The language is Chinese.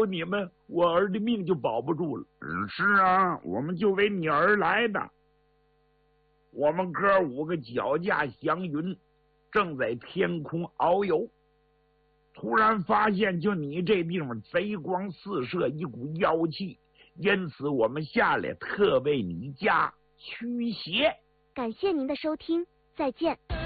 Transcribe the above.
有你们，我儿的命就保不住了。 是啊，我们就为你而来的。我们哥5个脚驾祥云，正在天空遨游，突然发现就你这地方贼光四射，一股妖气，因此我们下来特为你家驱邪。 感谢您的收听，再见。